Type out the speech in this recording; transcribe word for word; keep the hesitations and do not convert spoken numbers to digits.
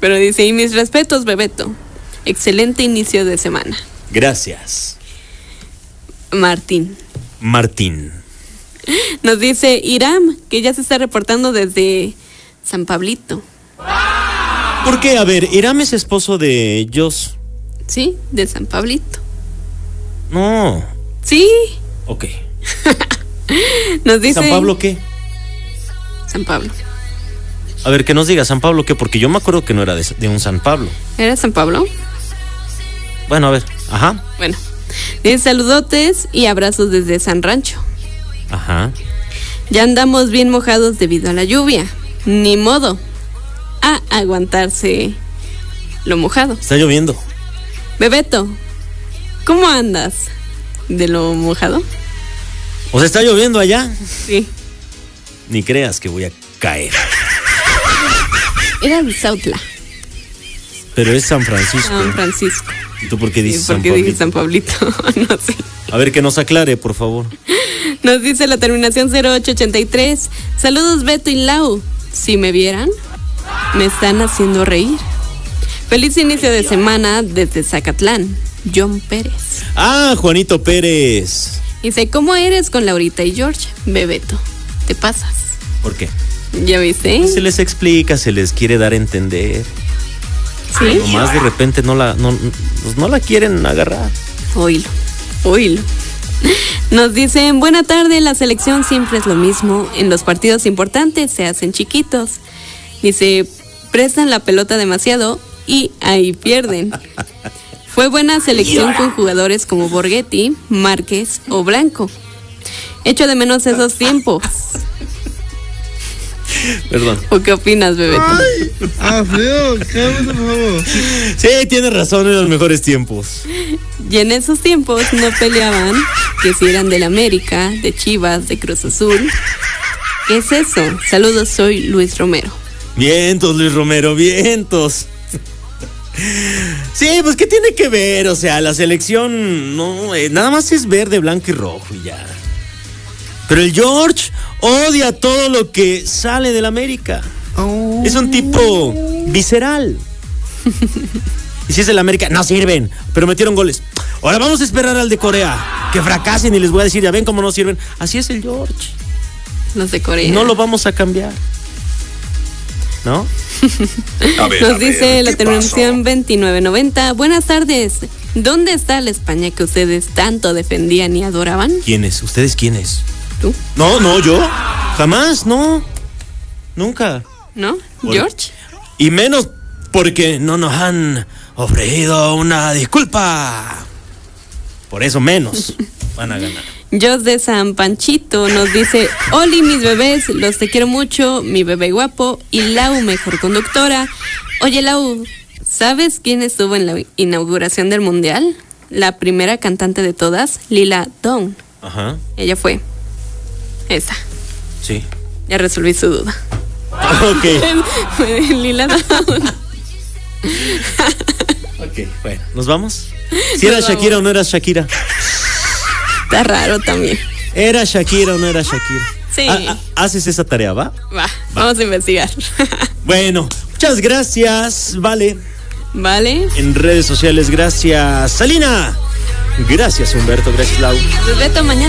Pero dice, y mis respetos, Bebeto. Excelente inicio de semana. Gracias. Martín. Martín. Nos dice Iram, que ya se está reportando desde San Pablito. ¿Por qué? A ver, Iram es esposo de Jos. Sí, de San Pablito. No. Sí. Ok. Nos dice... ¿San Pablo qué? San Pablo. A ver, que nos diga San Pablo qué, porque yo me acuerdo que no era de, de un San Pablo. ¿Era San Pablo? Bueno, a ver, ajá. Bueno, dice saludotes y abrazos desde San Rancho. Ajá. Ya andamos bien mojados debido a la lluvia. Ni modo. A aguantarse lo mojado. Está lloviendo. Bebeto, ¿cómo andas? ¿De lo mojado? O sea, está lloviendo allá. Sí. Ni creas que voy a caer. Era de Sautla. Pero es San Francisco. San Francisco. ¿Y tú por qué dices ¿Y por San qué Pablito? dije San Pablito? No sé. A ver, que nos aclare, por favor. Nos dice la terminación cero ocho ochenta y tres. Saludos, Beto y Lau. Si me vieran, me están haciendo reír. Feliz inicio de semana desde Zacatlán. John Pérez. Ah, Juanito Pérez. Dice, ¿cómo eres con Laurita y George? Bebeto, te pasas. ¿Por qué? ¿Ya viste? Se les explica, se les quiere dar a entender. ¿Sí? Nomás de repente no la, no, pues no la quieren agarrar. Oílo, oílo. Nos dicen, buena tarde, la selección siempre es lo mismo. En los partidos importantes se hacen chiquitos. Dice, prestan la pelota demasiado y ahí pierden. Fue buena selección con jugadores como Borghetti, Márquez o Blanco. Echo de menos esos tiempos. Perdón. ¿O qué opinas, Bebeto? Ay, ah, feo, cálmate, por favor. Sí, tienes razón, en los mejores tiempos. Y en esos tiempos no peleaban que si eran del América, de Chivas, de Cruz Azul. ¿Qué es eso? Saludos, soy Luis Romero. Vientos, Luis Romero, vientos. Sí, pues ¿qué tiene que ver? O sea, la selección no, eh, nada más es verde, blanco y rojo y ya. Pero el George odia todo lo que sale del América. Oh. Es un tipo visceral. Y si es el América, no sirven, pero metieron goles. Ahora vamos a esperar al de Corea, que fracasen y les voy a decir, ya ven cómo no sirven. Así es el George. Los de Corea. No lo vamos a cambiar. ¿No? A ver, Nos a dice ver, la ¿qué terminación pasó? veintinueve noventa. Buenas tardes. ¿Dónde está la España que ustedes tanto defendían y adoraban? ¿Quiénes? ¿Ustedes quiénes? ¿Tú? No, no, yo. Jamás, no. Nunca. ¿No? Por- ¿George? Y menos porque no nos han ofrecido una disculpa. Por eso menos van a ganar. Jos de San Panchito nos dice, Oli, mis bebés, los te quiero mucho, mi bebé guapo y Lau, mejor conductora. Oye, Lau, ¿sabes quién estuvo en la inauguración del Mundial? La primera cantante de todas, Lila Downs. Ajá, Ella fue esa. sí. Ya resolví su duda. Ok, Fue Lila Downs. ok, bueno, ¿nos vamos? ¿Si era Nos Shakira vamos. o no era Shakira? Está raro también. ¿Era Shakira o no era Shakira? Sí. Ah, ah, ¿haces esa tarea, va? Va, vamos a investigar. Bueno, muchas gracias, vale. ¿Vale? En redes sociales, gracias, Salina. Gracias, Humberto, gracias, Lau. Nos vemos mañana.